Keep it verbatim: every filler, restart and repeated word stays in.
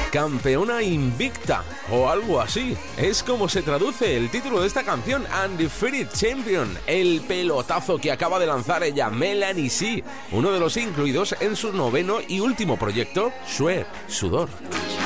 Campeona invicta o algo así. Es como se traduce el título de esta canción, Undefeated Champion, el pelotazo que acaba de lanzar ella, Melanie C, uno de los incluidos en su noveno y último proyecto, Sweat, Sudor.